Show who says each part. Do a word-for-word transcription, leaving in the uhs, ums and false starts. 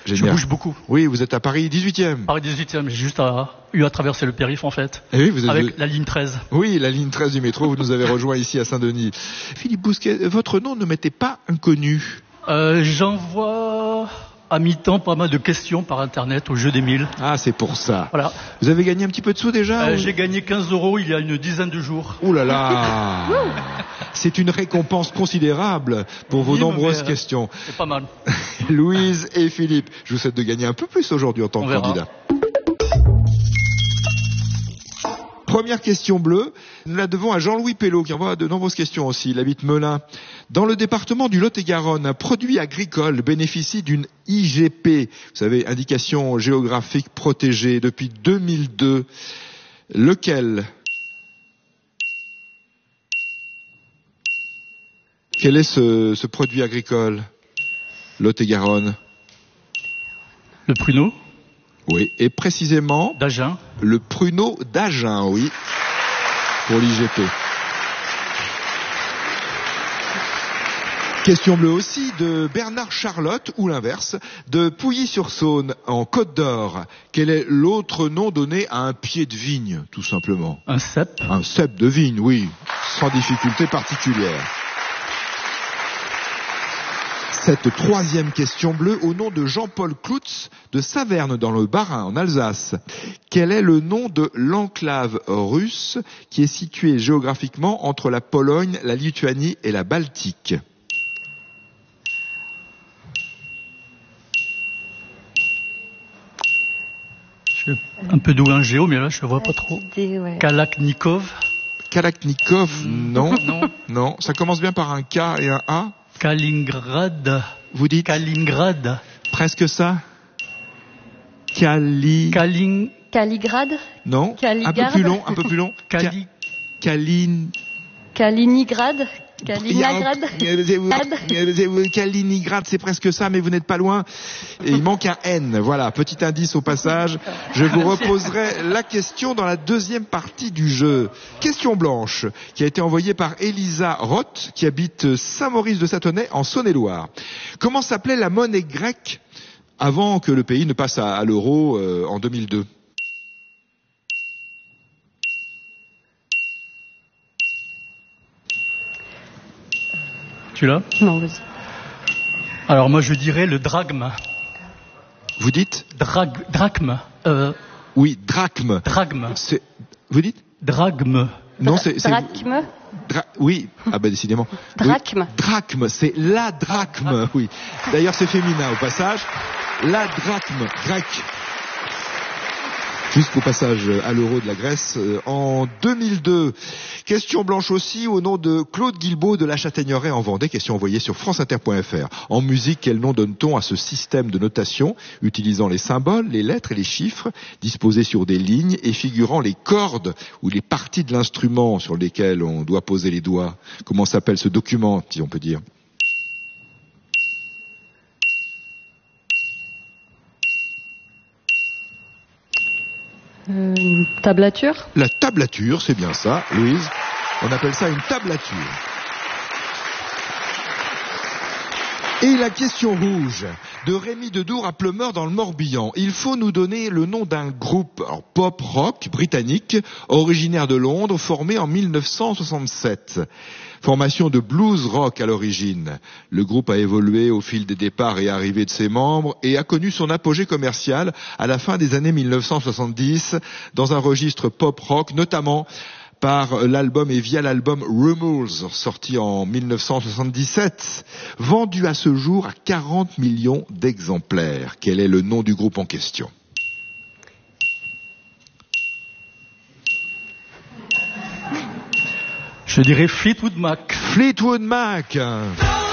Speaker 1: Je
Speaker 2: Génial.
Speaker 1: bouge beaucoup.
Speaker 2: Oui, vous êtes à Paris dix-huitième.
Speaker 1: Paris dix-huitième, j'ai juste à, eu à traverser le périph' en fait.
Speaker 2: Et oui, vous êtes
Speaker 1: avec la ligne treize.
Speaker 2: Oui, la ligne treize du métro, vous nous avez rejoint ici à Saint-Denis. Philippe Bousquet, votre nom ne m'était pas inconnu.
Speaker 1: Euh, j'envoie à mi-temps pas mal de questions par internet au jeu des mille.
Speaker 2: Ah, c'est pour ça.
Speaker 1: Voilà.
Speaker 2: Vous avez gagné un petit peu de sous déjà
Speaker 1: Euh,
Speaker 2: ou...
Speaker 1: J'ai gagné quinze euros il y a une dizaine de jours.
Speaker 2: Ouh là là. C'est une récompense considérable pour vos
Speaker 1: Oui,
Speaker 2: nombreuses
Speaker 1: mais, euh,
Speaker 2: questions.
Speaker 1: C'est pas mal.
Speaker 2: Louise et Philippe, je vous souhaite de gagner un peu plus aujourd'hui en tant
Speaker 1: On
Speaker 2: que
Speaker 1: verra.
Speaker 2: candidat. Première question bleue, nous la devons à Jean-Louis Pello qui envoie de nombreuses questions aussi, il habite Melun. Dans le département du Lot-et-Garonne, un produit agricole bénéficie d'une I G P, vous savez, indication géographique protégée, depuis deux mille deux. Lequel ? Quel est ce, ce produit agricole ? Lot-et-Garonne.
Speaker 1: Le pruneau
Speaker 2: Oui, et précisément
Speaker 1: d'Agen.
Speaker 2: le pruneau d'Agen, oui, pour l'I G P. Question bleue aussi de Bernard Charlotte, ou l'inverse, de Pouilly-sur-Saône, en Côte d'Or. Quel est l'autre nom donné à un pied de vigne, tout simplement ?
Speaker 1: Un cep.
Speaker 2: Un cep de vigne, oui, sans difficulté particulière. Cette troisième question bleue au nom de Jean-Paul Kloutz de Saverne dans le Bas-Rhin en Alsace. Quel est le nom de l'enclave russe qui est située géographiquement entre la Pologne, la Lituanie et la Baltique ?
Speaker 1: Je suis un peu doué en géo, mais là je ne vois pas trop.
Speaker 3: Idée, ouais.
Speaker 1: Kalachnikov.
Speaker 2: Kalachnikov, non.
Speaker 1: Non.
Speaker 2: Non, ça commence bien par un K et un A.
Speaker 1: Kaliningrad.
Speaker 2: Vous dites
Speaker 1: Kaliningrad.
Speaker 2: presque ça. Kali...
Speaker 1: Kalin...
Speaker 3: Kaligrad,
Speaker 2: Non, un peu
Speaker 3: Kaligarde.
Speaker 2: plus long, un peu plus long.
Speaker 1: Kali...
Speaker 2: Kalin...
Speaker 3: Kaliningrad, Kaliningrad.
Speaker 2: Kaliningrad, c'est presque ça, mais vous n'êtes pas loin. Et il manque un N. Voilà, petit indice au passage. Je vous reposerai la question dans la deuxième partie du jeu. Question blanche, qui a été envoyée par Elisa Roth, qui habite Saint-Maurice-de-Sathonay, en Saône-et-Loire. Comment s'appelait la monnaie grecque avant que le pays ne passe à, à l'euro euh, en deux mille deux ?
Speaker 1: Tu l'as ?
Speaker 3: Non, vas-y.
Speaker 1: Alors moi je dirais le drachme.
Speaker 2: Vous dites ?
Speaker 1: Drag... Drachme. Euh...
Speaker 2: Oui, drachme.
Speaker 1: Drachme.
Speaker 2: C'est... Vous dites ?
Speaker 1: Drachme.
Speaker 2: Non, c'est... c'est...
Speaker 3: Drachme.
Speaker 2: Dra- oui, ah bah décidément.
Speaker 3: Drachme.
Speaker 2: Oui, drachme, c'est la drachme, oui. D'ailleurs c'est féminin au passage. La drachme grecque. Jusqu'au passage à l'euro de la Grèce euh, en deux mille deux. Question blanche aussi au nom de Claude Guilbault de la Châtaigneraie en Vendée. Question envoyée sur franceinter point f r. En musique, quel nom donne-t-on à ce système de notation utilisant les symboles, les lettres et les chiffres disposés sur des lignes et figurant les cordes ou les parties de l'instrument sur lesquelles on doit poser les doigts? Comment s'appelle ce document, si on peut dire?
Speaker 3: Euh, une tablature.
Speaker 2: La tablature, c'est bien ça, Louise. On appelle ça une tablature. Et la question rouge de Rémi Dedour à Pleumeur dans le Morbihan. Il faut nous donner le nom d'un groupe alors, pop rock britannique originaire de Londres formé en mille neuf cent soixante-sept. Formation de blues rock à l'origine. Le groupe a évolué au fil des départs et arrivées de ses membres et a connu son apogée commercial à la fin des années mille neuf cent soixante-dix dans un registre pop rock, notamment par l'album et via l'album Rumors, sorti en mille neuf cent soixante-dix-sept, vendu à ce jour à quarante millions d'exemplaires. Quel est le nom du groupe en question?
Speaker 1: Je dirais Fleetwood Mac.
Speaker 2: Fleetwood Mac.